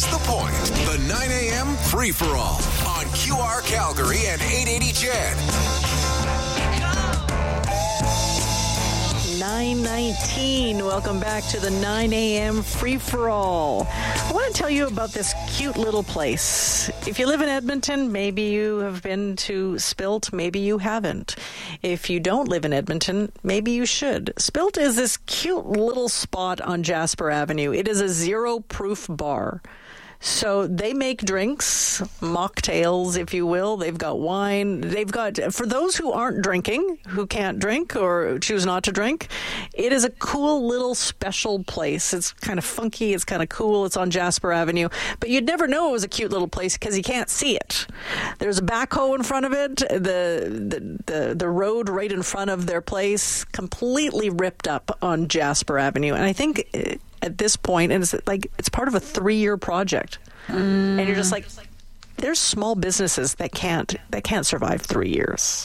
What's the point? The 9 a.m. free-for-all on QR Calgary and 880 CHED. 9:19. Welcome back to the 9 a.m. free-for-all. I want to tell you about this cute little place. If you live in Edmonton, maybe you have been to Spilt, maybe you haven't. If you don't live in Edmonton, maybe you should. Spilt is this cute little spot on Jasper Avenue. It is a zero-proof bar. So they make drinks, mocktails, if you will. They've got wine. They've got, for those who aren't drinking, who can't drink or choose not to drink, it is a cool little special place. It's kind of funky. It's kind of cool. It's on Jasper Avenue. But you'd never know it was a cute little place because you can't see it. There's a backhoe in front of it. The road right in front of their place, completely ripped up on Jasper Avenue. And I think at this point, and it's part of a 3-year project, and you're just like, there's small businesses that can't survive 3 years.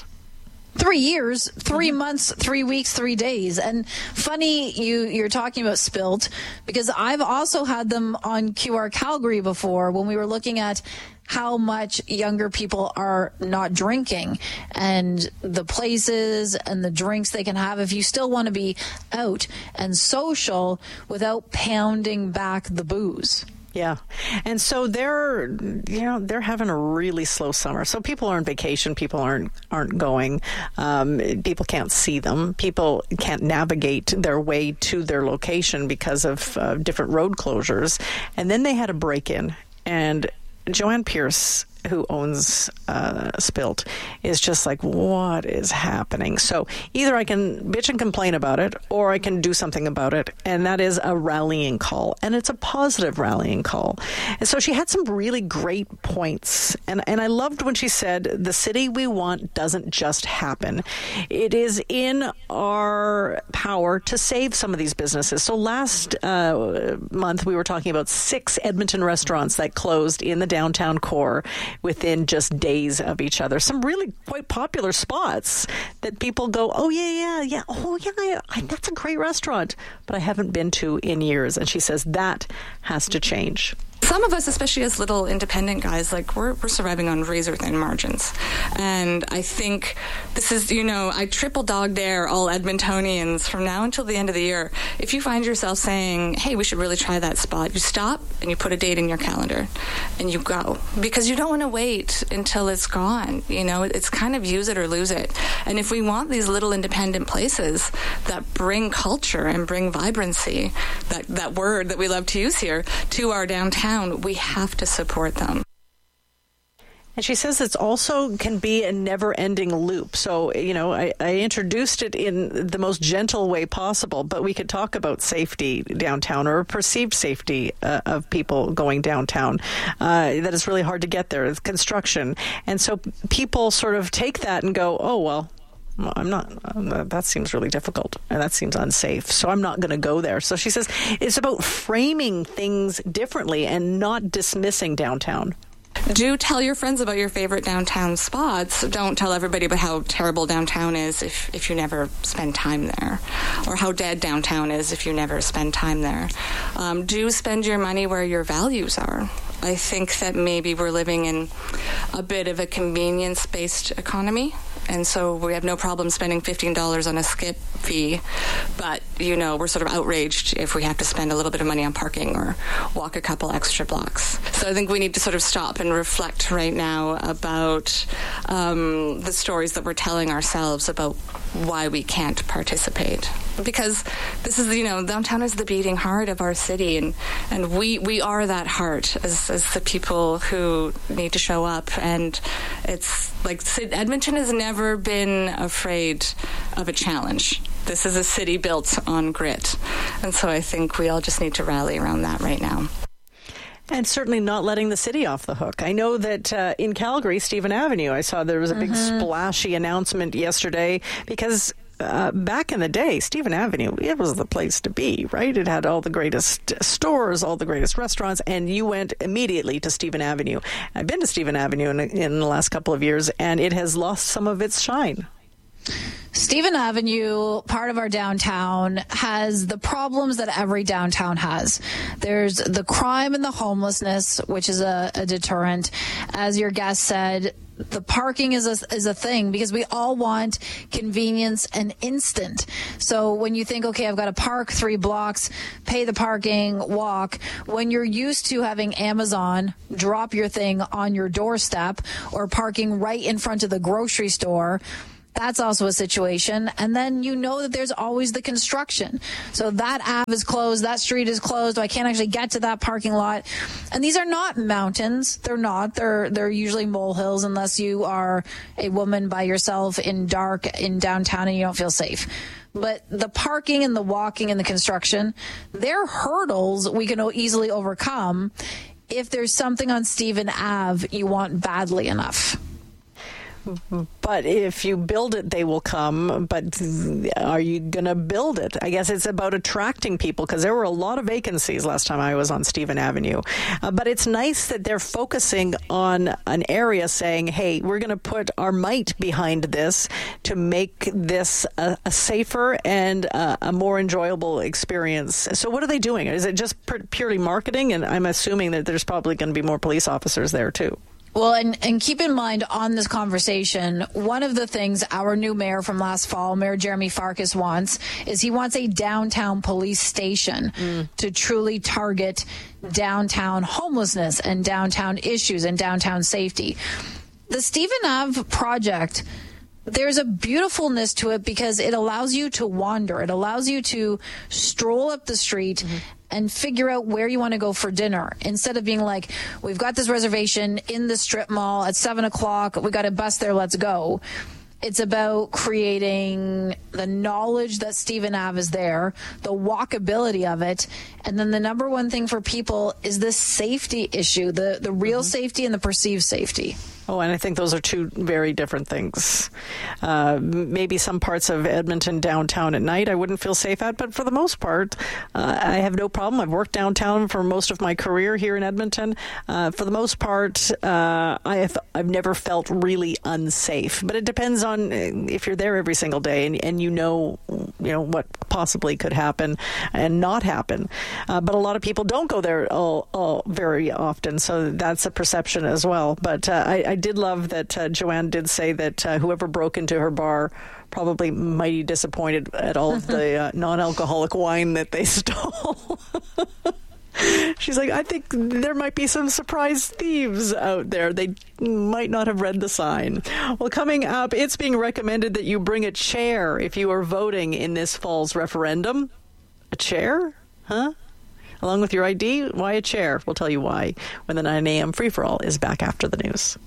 3 years, 3 months, 3 weeks, 3 days. And funny you're talking about Spilt, because I've also had them on QR Calgary before when we were looking at how much younger people are not drinking and the places and the drinks they can have if you still want to be out and social without pounding back the booze. Yeah. And so they're having a really slow summer. So people are on vacation. People aren't going. People can't see them. People can't navigate their way to their location because of different road closures. And then they had a break-in, and Joanne Pierce, who owns Spilt, is just like, what is happening? So either I can bitch and complain about it, or I can do something about it, and that is a rallying call, and it's a positive rallying call. And so she had some really great points, and I loved when she said, the city we want doesn't just happen. It is in our power to save some of these businesses. So last month we were talking about 6 Edmonton restaurants that closed in the downtown core within just days of each other. Some really quite popular spots that people go, oh, yeah, that's a great restaurant, but I haven't been to in years. And she says that has to change. Some of us, especially as little independent guys, we're surviving on razor-thin margins. And I think this is, I triple dog dare all Edmontonians from now until the end of the year. If you find yourself saying, hey, we should really try that spot, you stop and you put a date in your calendar and you go. Because you don't want to wait until it's gone. It's kind of use it or lose it. And if we want these little independent places that bring culture and bring vibrancy, that word that we love to use here, to our downtown, we have to support them. And she says it's also can be a never-ending loop. So, I introduced it in the most gentle way possible, but we could talk about safety downtown, or perceived safety of people going downtown. That is really hard to get there. It's construction. And so people sort of take that and go, oh, well, I'm not, that seems really difficult and that seems unsafe, so I'm not going to go there. So she says it's about framing things differently and not dismissing downtown. Do tell your friends about your favorite downtown spots. Don't tell everybody about how terrible downtown is if you never spend time there, or how dead downtown is if you never spend time there. Do spend your money where your values are. I think that maybe we're living in a bit of a convenience-based economy. And so we have no problem spending $15 on a skip fee, but, we're sort of outraged if we have to spend a little bit of money on parking or walk a couple extra blocks. So I think we need to sort of stop and reflect right now about the stories that we're telling ourselves about why we can't participate. Because this is, downtown is the beating heart of our city, and we are that heart as the people who need to show up. And it's like Edmonton has never been afraid of a challenge. This is a city built on grit. And so I think we all just need to rally around that right now. And certainly not letting the city off the hook. I know that in Calgary, Stephen Avenue, I saw there was a big splashy announcement yesterday because back in the day, Stephen Avenue, it was the place to be, right? It had all the greatest stores, all the greatest restaurants, and you went immediately to Stephen Avenue. I've been to Stephen Avenue in the last couple of years, and it has lost some of its shine. Stephen Avenue, part of our downtown, has the problems that every downtown has. There's the crime and the homelessness, which is a deterrent. As your guest said, the parking is a thing because we all want convenience and instant. So when you think, okay, I've got to park 3 blocks, pay the parking, walk, when you're used to having Amazon drop your thing on your doorstep or parking right in front of the grocery store, that's also a situation. And then you know that there's always the construction. So that ave is closed, that street is closed, I can't actually get to that parking lot. And these are not mountains. They're not. They're usually molehills unless you are a woman by yourself in dark in downtown and you don't feel safe. But the parking and the walking and the construction, they're hurdles we can easily overcome if there's something on Stephen Ave you want badly enough. But if you build it, they will come. But are you going to build it? I guess it's about attracting people because there were a lot of vacancies last time I was on Stephen Avenue. But it's nice that they're focusing on an area saying, hey, we're going to put our might behind this to make this a safer and a more enjoyable experience. So what are they doing? Is it just purely marketing? And I'm assuming that there's probably going to be more police officers there, too. Well, and keep in mind on this conversation, one of the things our new mayor from last fall, Mayor Jeremy Farkas, wants is he wants a downtown police station to truly target downtown homelessness and downtown issues and downtown safety. The Stephen Ave project, there's a beautifulness to it because it allows you to wander. It allows you to stroll up the street and figure out where you want to go for dinner instead of being like, we've got this reservation in the strip mall at 7:00. We got a bus there. Let's go. It's about creating the knowledge that Stephen Ave is there, the walkability of it. And then the number one thing for people is this safety issue, the real safety and the perceived safety. Oh, and I think those are two very different things. Maybe some parts of Edmonton downtown at night I wouldn't feel safe at, but for the most part, I have no problem. I've worked downtown for most of my career here in Edmonton. For the most part, I've never felt really unsafe. But it depends on if you're there every single day and you know what possibly could happen and not happen. But a lot of people don't go there all very often, so that's a perception as well. But I did love that Joanne did say that whoever broke into her bar probably mighty disappointed at all of the non-alcoholic wine that they stole. She's like, I think there might be some surprise thieves out there. They might not have read the sign. Well, coming up, it's being recommended that you bring a chair if you are voting in this fall's referendum. A chair? Huh? Along with your ID? Why a chair? We'll tell you why when the 9 a.m. free-for-all is back after the news.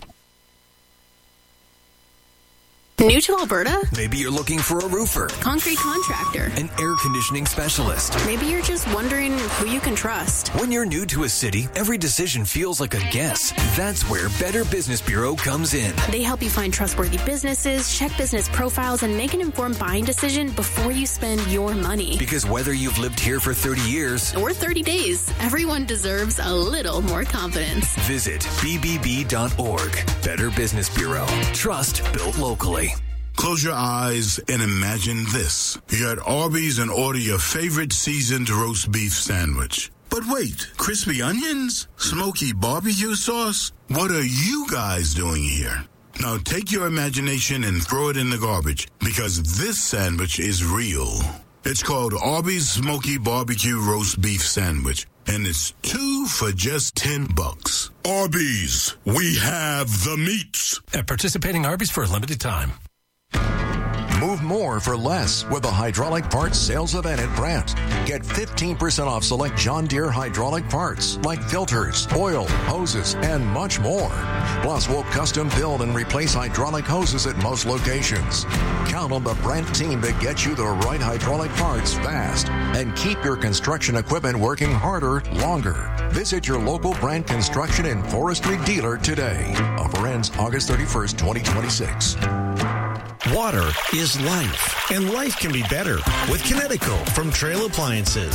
New to Alberta? Maybe you're looking for a roofer, Concrete contractor. an air conditioning specialist. Maybe you're just wondering who you can trust. When you're new to a city, every decision feels like a guess. That's where Better Business Bureau comes in. They help you find trustworthy businesses, check business profiles, and make an informed buying decision before you spend your money. Because whether you've lived here for 30 years Or 30 days, everyone deserves a little more confidence. visit bbb.org. Better Business Bureau. Trust built locally. Close your eyes and imagine this. You're at Arby's and order your favorite seasoned roast beef sandwich. But wait, crispy onions? Smoky barbecue sauce? What are you guys doing here? Now take your imagination and throw it in the garbage because this sandwich is real. It's called Arby's Smoky Barbecue Roast Beef Sandwich, and it's 2 for just $10. Arby's, we have the meats. At participating Arby's for a limited time. Move more for less with the hydraulic parts sales event at Brandt. Get 15% off select John Deere hydraulic parts like filters, oil, hoses, and much more. Plus, we'll custom build and replace hydraulic hoses at most locations. Count on the Brandt team to get you the right hydraulic parts fast and keep your construction equipment working harder longer. Visit your local Brandt Construction and Forestry dealer today. Offer ends August 31st, 2026. Water is life, and life can be better with Kinetico from Trail Appliances.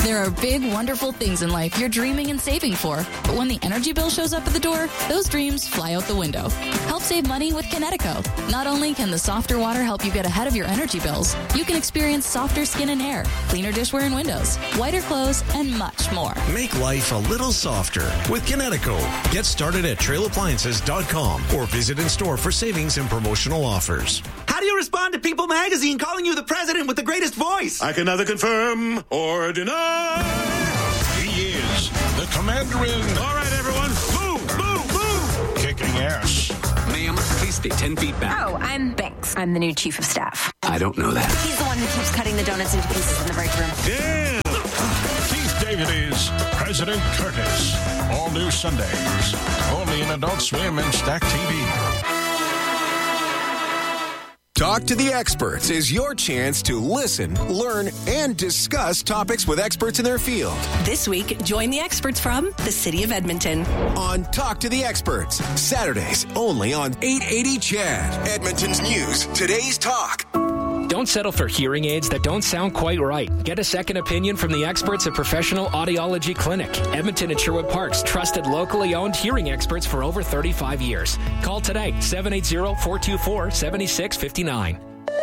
There are big, wonderful things in life you're dreaming and saving for. But when the energy bill shows up at the door, those dreams fly out the window. Help save money with Kinetico. Not only can the softer water help you get ahead of your energy bills, you can experience softer skin and hair, cleaner dishware and windows, whiter clothes, and much more. Make life a little softer with Kinetico. Get started at trailappliances.com or visit in store for savings and promotional offers. How do you respond to People Magazine calling you the president with the greatest voice? I can neither confirm or deny. He is the commander-in. All right, everyone, move. Kicking ass. Ma'am, please stay 10 feet back. Oh, I'm Banks. I'm the new chief of staff. I don't know that. He's the one who keeps cutting the donuts into pieces in the break room. Yeah. Keith David is President Curtis. All new Sundays. Only in Adult Swim and Stack TV. Talk to the Experts is your chance to listen, learn, and discuss topics with experts in their field. This week, join the experts from the City of Edmonton. On Talk to the Experts, Saturdays only on 880 CHED. Edmonton's News, Today's Talk. Don't settle for hearing aids that don't sound quite right. Get a second opinion from the experts at Professional Audiology Clinic. Edmonton and Sherwood Park's trusted, locally owned hearing experts for over 35 years. Call today, 780-424-7659.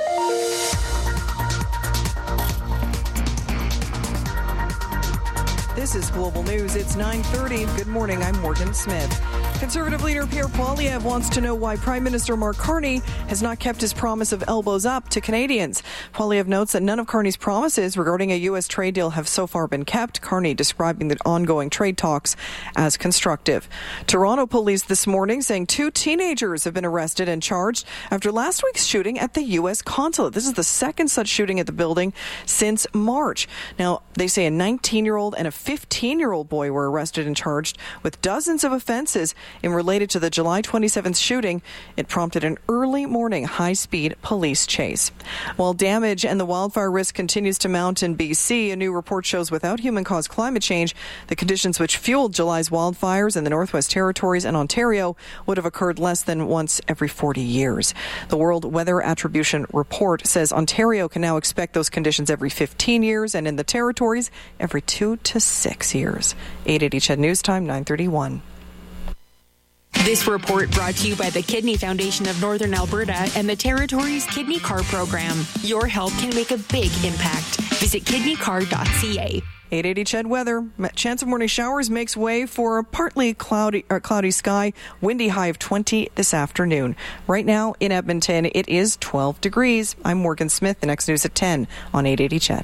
This is Global News. It's 9:30. Good morning. I'm Morgan Smith. Conservative leader Pierre Poilievre wants to know why Prime Minister Mark Carney has not kept his promise of elbows up to Canadians. Poilievre notes that none of Carney's promises regarding a U.S. trade deal have so far been kept, Carney describing the ongoing trade talks as constructive. Toronto police this morning saying 2 teenagers have been arrested and charged after last week's shooting at the U.S. consulate. This is the second such shooting at the building since March. Now, they say a 19-year-old and a 15-year-old boy were arrested and charged with dozens of offenses in related to the July 27th shooting. It prompted an early morning high-speed police chase. While damage and the wildfire risk continues to mount in BC, a new report shows without human-caused climate change, the conditions which fueled July's wildfires in the Northwest Territories and Ontario would have occurred less than once every 40 years. The World Weather Attribution Report says Ontario can now expect those conditions every 15 years and in the Territories every 2 to 6 years. 880 CHED News Time, 9:31. This report brought to you by the Kidney Foundation of Northern Alberta and the Territory's Kidney Card Program. Your help can make a big impact. Visit kidneycard.ca. 880 CHED weather. Chance of morning showers makes way for a partly cloudy sky. Windy high of 20 this afternoon. Right now in Edmonton, it is 12 degrees. I'm Morgan Smith. The next news at 10 on 880 CHED.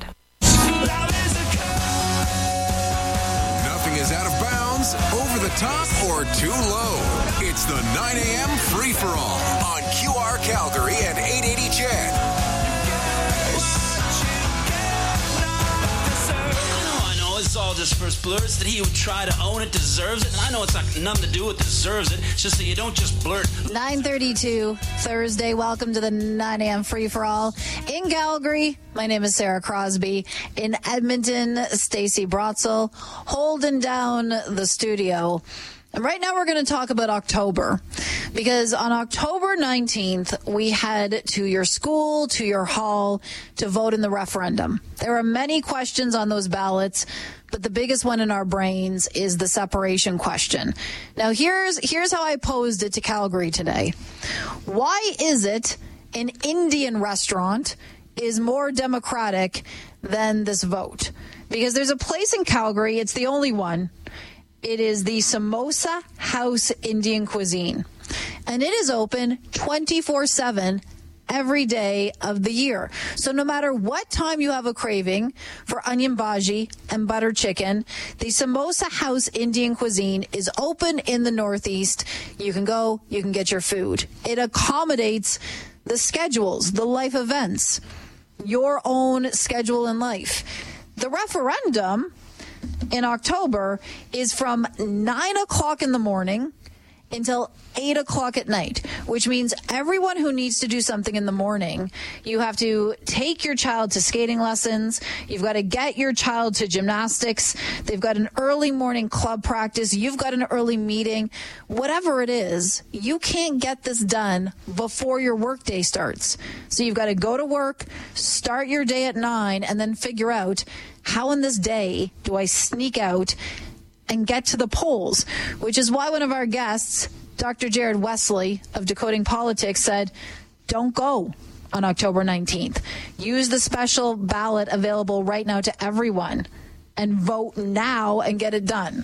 Nothing is out of bounds, over the top, or too low. It's the 9 a.m. free-for-all on QR Calgary and 880 CHED. I know it's all just first blurs that he would try to own it, deserves it. And I know it's like nothing to do with deserves it. It's just that you don't just blurt. 9:32 Thursday. Welcome to the 9 a.m. free-for-all in Calgary. My name is Sarah Crosby. In Edmonton, Stacey Brotzel holding down the studio. And right now we're going to talk about October, because on October 19th, we head to your school, to your hall, to vote in the referendum. There are many questions on those ballots, but the biggest one in our brains is the separation question. Now, here's how I posed it to Calgary today. Why is it an Indian restaurant is more democratic than this vote? Because there's a place in Calgary, it's the only one. It is the Samosa House Indian Cuisine, and it is open 24/7 every day of the year. So no matter what time you have a craving for onion bhaji and butter chicken, the Samosa House Indian Cuisine is open in the Northeast. You can go, you can get your food. It accommodates the schedules, the life events, your own schedule in life. The referendum in October is from 9 o'clock in the morning until 8 o'clock at night, which means everyone who needs to do something in the morning, you have to take your child to skating lessons, you've got to get your child to gymnastics, they've got an early morning club practice, you've got an early meeting, whatever it is, you can't get this done before your workday starts. So you've got to go to work, start your day at 9, and then figure out how in this day do I sneak out and get to the polls? Which is why one of our guests, Dr. Jared Wesley of Decoding Politics, said, don't go on October 19th. Use the special ballot available right now to everyone and vote now and get it done.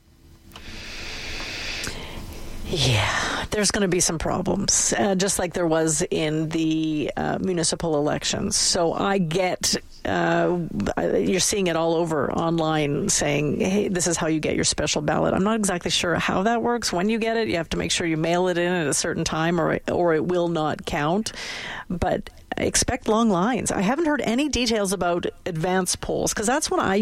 Yeah, there's going to be some problems, just like there was in the municipal elections. So I get you're seeing it all over online saying, hey, this is how you get your special ballot. I'm not exactly sure how that works. When you get it, you have to make sure you mail it in at a certain time or it will not count. But expect long lines. I haven't heard any details about advance polls because that's when I